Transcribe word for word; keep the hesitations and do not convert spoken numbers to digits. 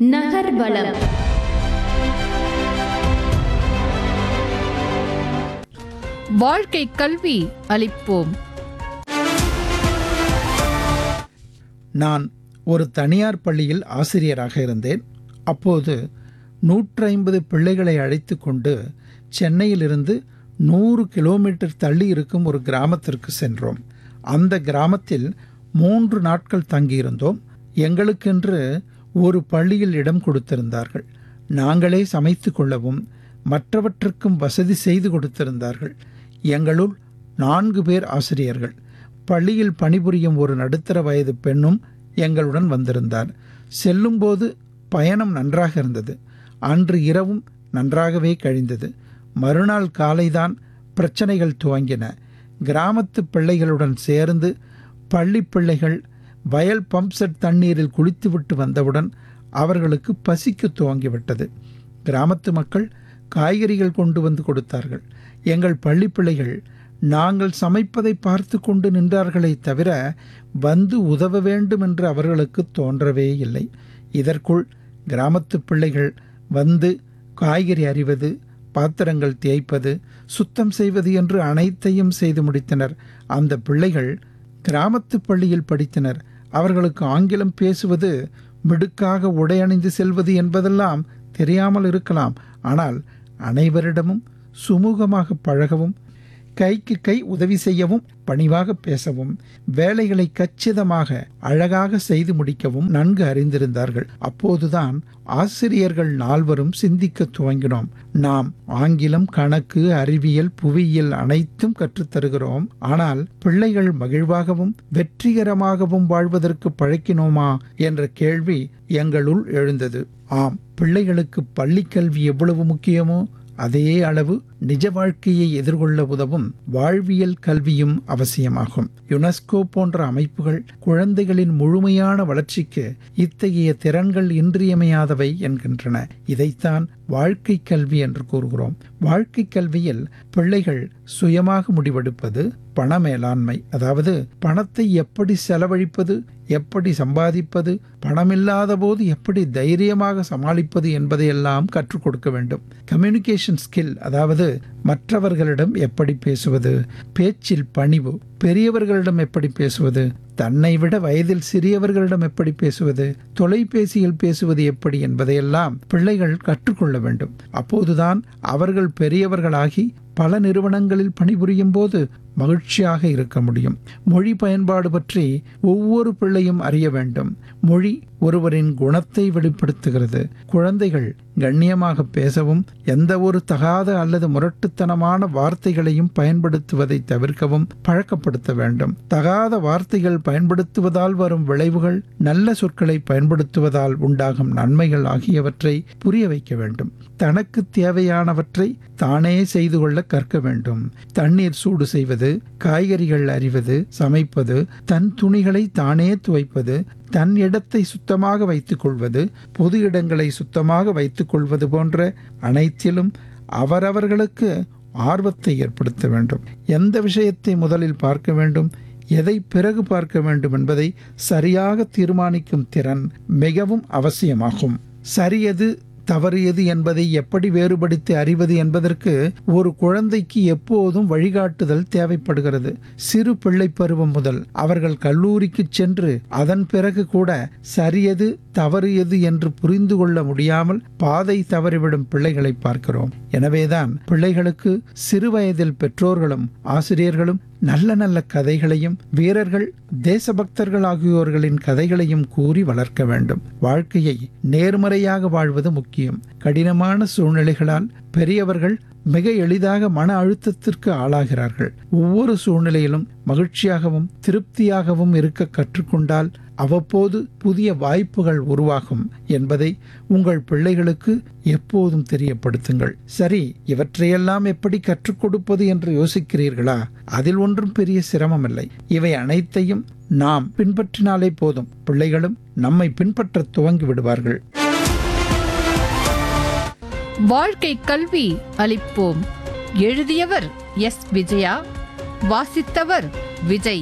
நகர்வலம். வாழ்க்கை கல்வி அளிப்போம். நான் ஒரு தனியார் பள்ளியில் ஆசிரியராக இருந்தேன். அப்போது நூற்றி ஐம்பது பிள்ளைகளை அழைத்து கொண்டு சென்னையிலிருந்து நூறு கிலோமீட்டர் தள்ளி இருக்கும் ஒரு கிராமத்திற்கு சென்றோம். அந்த கிராமத்தில் மூன்று நாட்கள் தங்கியிருந்தோம். எங்களுக்கென்று ஒரு பள்ளியில் இடம் கொடுத்திருந்தார்கள். நாங்களே சமைத்து கொள்ளவும் மற்றவற்றுக்கும் வசதி செய்து கொடுத்திருந்தார்கள். எங்களுள் நான்கு பேர் ஆசிரியர்கள். பள்ளியில் பணிபுரியும் ஒரு நடுத்தர வயது பெண்ணும் எங்களுடன் வந்திருந்தார். செல்லும்போது பயணம் நன்றாக இருந்தது. அன்று இரவும் நன்றாகவே கழிந்தது. மறுநாள் காலைதான் பிரச்சனைகள் துவங்கின. கிராமத்து பிள்ளைகளுடன் சேர்ந்து பள்ளி பிள்ளைகள் வயல் பம்ப் செட் தண்ணீரில் குளித்துவிட்டு வந்தவுடன் அவர்களுக்கு பசிக்கு துவங்கிவிட்டது. கிராமத்து மக்கள் காய்கறிகள் கொண்டு வந்து கொடுத்தார்கள். எங்கள் பள்ளி பிள்ளைகள் நாங்கள் சமைப்பதை பார்த்து கொண்டு நின்றார்களே தவிர வந்து உதவ வேண்டும் என்று அவர்களுக்கு தோன்றவே இல்லை. இதற்குள் கிராமத்து பிள்ளைகள் வந்து காய்கறி அறிவது, பாத்திரங்கள் தேய்ப்பது, சுத்தம் செய்வது என்று அனைத்தையும் செய்து முடித்தனர். அந்த பிள்ளைகள் கிராமத்து பள்ளியில் படித்தனர். அவர்களுக்கு ஆங்கிலம் பேசுவது, மிடுக்காக உடையணிந்து செல்வது என்பதெல்லாம் தெரியாமல் இருக்கலாம். ஆனால் அனைவரிடமும் சுமூகமாக பழகவும், கைக்கு கை உதவி செய்யவும், பணிவாக பேசவும், வேலைகளை கச்சிதமாக அழகாக செய்து முடிக்கவும் நன்கு அறிந்திருந்தார்கள். அப்போதுதான் ஆசிரியர்கள் நால்வரும் சிந்திக்க துவங்கினோம். நாம் ஆங்கிலம், கணக்கு, அறிவியல், புவியியல் அனைத்தும் கற்றுத்தருகிறோம். ஆனால் பிள்ளைகள் மகிழ்வாகவும் வெற்றிகரமாகவும் வாழ்வதற்கு பழக்கினோமா என்ற கேள்வி எங்களுள் எழுந்தது. ஆம், பிள்ளைகளுக்கு பள்ளிக்கல்வி எவ்வளவு முக்கியமோ அதே அளவு நிஜ வாழ்க்கையை எதிர்கொள்ள உதவும் வாழ்வியல் கல்வியும் அவசியமாகும். யுனெஸ்கோ போன்ற அமைப்புகள் குழந்தைகளின் முழுமையான வளர்ச்சிக்கு இத்தகைய திறன்கள் இன்றியமையாதவை என்கின்றன. இதைத்தான் வாழ்க்கை கல்வி என்று கூறுகிறோம். வாழ்க்கை கல்வியில் பிள்ளைகள் சுயமாக முடிவெடுப்பது, பண மேலாண்மை, அதாவது பணத்தை எப்படி செலவழிப்பது, எப்படி சம்பாதிப்பது, பணமில்லாத போது எப்படி தைரியமாக சமாளிப்பது என்பதையெல்லாம் கற்றுக் கொடுக்க வேண்டும். கம்யூனிகேஷன் ஸ்கில், அதாவது மற்றவர்களிடம் எப்படி பேசுவது, பேச்சில் பணிவு, பெரியவர்களிடம் எப்படி பேசுவது, தன்னை விட வயதில் சிறியவர்களிடம் எப்படி பேசுவது, தொலைபேசியில் பேசுவது எப்படி என்பதையெல்லாம் பிள்ளைகள் கற்றுக்கொள்ள வேண்டும். அப்போதுதான் அவர்கள் பெரியவர்களாகி பல நிறுவனங்களில் பணிபுரியும் போது மகிழ்ச்சியாக இருக்க முடியும். மொழி பயன்பாடு பற்றி ஒவ்வொரு பிள்ளையும் அறிய வேண்டும். மொழி ஒருவரின் குணத்தை வெளிப்படுத்துகிறது. குழந்தைகள் கண்ணியமாக பேசவும், எந்த ஒரு தகாத அல்லது முரட்டுத்தனமான வார்த்தைகளையும் பயன்படுத்துவதை தவிர்க்கவும் பழக்கப்படுத்த வேண்டும். தகாத வார்த்தைகள் பயன்படுத்துவதால் வரும் விளைவுகள், நல்ல சொற்களை பயன்படுத்துவதால் உண்டாகும் நன்மைகள் ஆகியவற்றை புரிய வைக்க வேண்டும். தனக்கு தேவையானவற்றை தானே செய்து கொள்ள கற்க வேண்டும். தண்ணீர் சூடு செய்வது, காய்கறிகள் அறிவது, சமைப்பது, தன் துணிகளை தானே துவைப்பது, தன் இடத்தை சுத்தமாக வைத்துக் கொள்வது, பொது இடங்களை சுத்தமாக வைத்துக் கொள்வது போன்ற அனைத்திலும் அவரவர்களுக்கு ஆர்வத்தை ஏற்படுத்த வேண்டும். எந்த விஷயத்தை முதலில் பார்க்க வேண்டும், எதை பிறகு பார்க்க வேண்டும் என்பதை சரியாக தீர்மானிக்கும் திறன் மிகவும் அவசியமாகும். சரியது தவறு எது என்பதை எப்படி வேறுபடுத்தி அறிவது என்பதற்கு ஒரு குழந்தைக்கு எப்போதும் வழிகாட்டுதல் தேவைப்படுகிறது. சிறு பிள்ளை பருவம் முதல் அவர்கள் கல்லூரிக்கு சென்று அதன் பிறகு கூட சரியது தவறு எது என்று புரிந்து கொள்ள முடியாமல் பாதை தவறிவிடும் பிள்ளைகளை பார்க்கிறோம். எனவேதான் பிள்ளைகளுக்கு சிறு வயதில் பெற்றோர்களும் ஆசிரியர்களும் நல்ல நல்ல கதைகளையும், வீரர்கள், தேசபக்தர்கள் ஆகியோர்களின் கதைகளையும் கூறி வளர்க்க வேண்டும். வாழ்க்கையை நேர்மறையாக வாழ்வது முக்கியம். கடினமான சூழ்நிலைகளால் பெரியவர்கள் மிக எளிதாக மன அழுத்தத்திற்கு ஆளாகிறார்கள். ஒவ்வொரு சூழ்நிலையிலும் மகிழ்ச்சியாகவும் திருப்தியாகவும் இருக்க கற்றுக்கொண்டால் அவ்வப்போது புதிய வாய்ப்புகள் உருவாகும் என்பதை உங்கள் பிள்ளைகளுக்கு எப்போதும் தெரியப்படுத்துங்கள். சரி, இவற்றையெல்லாம் எப்படி கற்றுக் கொடுப்பது என்று யோசிக்கிறீர்களா? அதில் ஒன்றும் பெரிய சிரமமில்லை. இவை அனைத்தையும் நாம் பின்பற்றினாலே போதும். பிள்ளைகளும் நம்மை பின்பற்ற துவங்கி விடுவார்கள். வாழ்க்கை கல்வி அளிப்போம். எழுதியவர் எஸ் விஜயா, வாசித்தவர் விஜய்.